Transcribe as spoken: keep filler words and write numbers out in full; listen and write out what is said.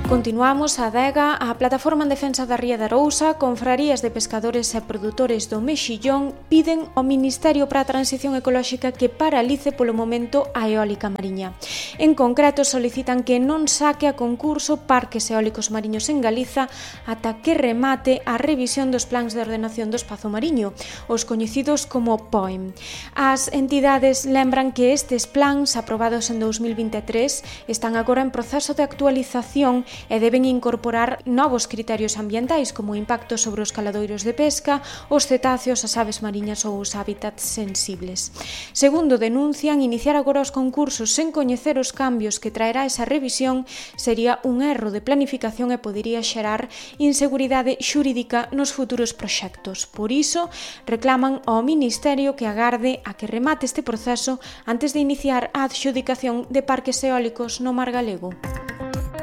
Continuamos a adega a plataforma en defensa da Ría de Arousa, confrarías de pescadores e produtores do Mexillón piden ao Ministerio para a Transición Ecolóxica que paralice polo momento a eólica mariña. En concreto, solicitan que non saque a concurso parques eólicos mariños en Galiza ata que remate a revisión dos plans de ordenación do espazo mariño, os coñecidos como P O E M. As entidades lembran que estes plans, aprobados en dous mil vinte e tres, están agora en proceso de actualización e deben incorporar novos criterios ambientais como o impacto sobre os caladoiros de pesca, os cetáceos, as aves mariñas ou os hábitats sensibles. Segundo denuncian, iniciar agora os concursos sen coñecer os cambios que traerá esa revisión sería un erro de planificación e podería xerar inseguridade xurídica nos futuros proxectos. Por iso, reclaman ao Ministerio que agarde a que remate este proceso antes de iniciar a adxudicación de parques eólicos no mar galego.